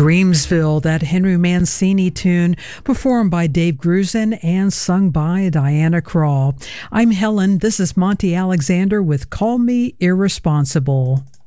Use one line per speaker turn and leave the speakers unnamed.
Dreamsville, that Henry Mancini tune, performed by Dave Grusin and sung by Diana Krall. I'm Helen. This is Monty Alexander with Call Me Irresponsible.